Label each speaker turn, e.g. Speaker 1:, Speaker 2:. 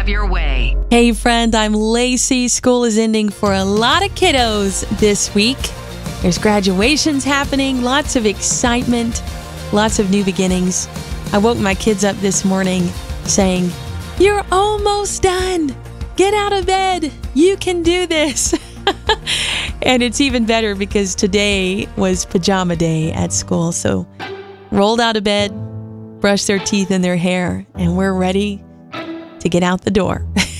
Speaker 1: have your way.
Speaker 2: Hey friend, I'm Lacey. School is ending for a lot of kiddos this week. There's graduations happening, lots of excitement, lots of new beginnings. I woke my kids up this morning saying, "You're almost done. Get out of bed. You can do this." And it's even better because today was pajama day at school. So rolled out of bed, brushed their teeth and their hair, and we're ready to get out the door.